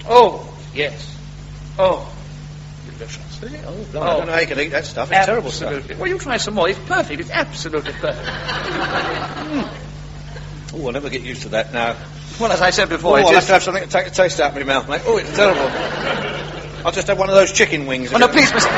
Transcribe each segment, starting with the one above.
Oh, yes. Oh, delicious. Is it? Oh, I don't know how you can eat that stuff. It's terrible stuff. Absolutely. Well, you try some more. It's perfect. It's absolutely perfect. Oh, I'll never get used to that now. Well, as I said before, I'll have to have something to take the taste out of my mouth, mate. Oh, it's terrible. I'll just have one of those chicken wings. Oh, no, please, Mr.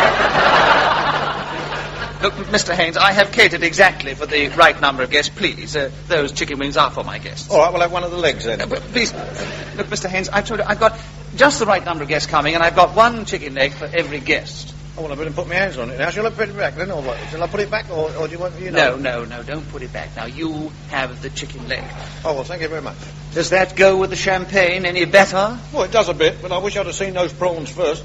Look, Mr. Haynes, I have catered exactly for the right number of guests. Please, those chicken wings are for my guests. All right, we'll have one of the legs then. But please, look, Mr. Haynes, I've told you, I've got just the right number of guests coming, and I've got one chicken leg for every guest. Oh, well, I better put my hands on it now. Shall I put it back then, or what? Shall I put it back, or do you want, you know? No, don't put it back. Now, you have the chicken leg. Oh, well, thank you very much. Does that go with the champagne any better? Well, it does a bit, but I wish I'd have seen those prawns first.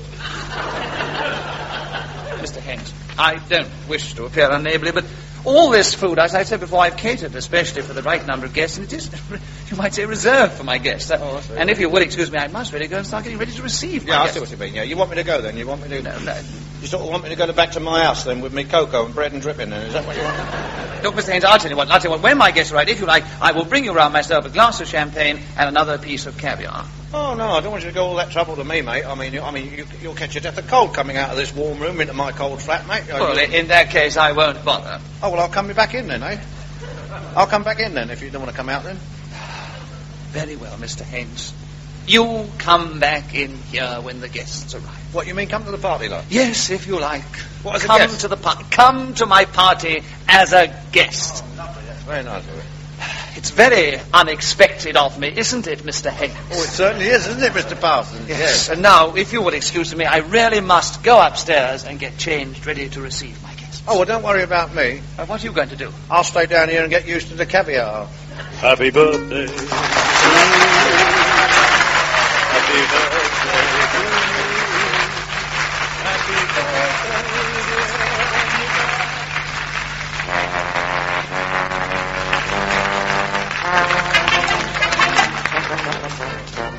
Mr. Haynes, I don't wish to appear unneighbourly, but all this food, as I said before, I've catered especially for the right number of guests, and it is, you might say, reserved for my guests. And if you will excuse me, I must really go and start getting ready to receive my guests. I see what you mean, yeah. You want me to go then? You want me to... No. You sort of want me to go back to my house then with me cocoa and bread and dripping then? Is that what you want? Look, Mr. Haynes, I'll tell you what. When my guests arrive, if you like, I will bring you round myself a glass of champagne and another piece of caviar. Oh, no, I don't want you to go all that trouble to me, mate. I mean, you'll catch your death of cold coming out of this warm room into my cold flat, mate. Well, in that case, I won't bother. Oh, well, I'll come back in then, eh? I'll come back in then, if you don't want to come out then. Very well, Mr. Haynes. You come back in here when the guests arrive. What, you mean come to the party, like? Yes, if you like. What, as a come guest? to the party. Come to my party as a guest. Oh, lovely. That's very nice of you. It's very unexpected of me, isn't it, Mr. Haynes? Oh, it certainly is, isn't it, Mr. Parsons? Yes. And now, if you will excuse me, I really must go upstairs and get changed, ready to receive my guests. Oh, well, don't worry about me. What are you going to do? I'll stay down here and get used to the caviar. Happy birthday. Happy birthday.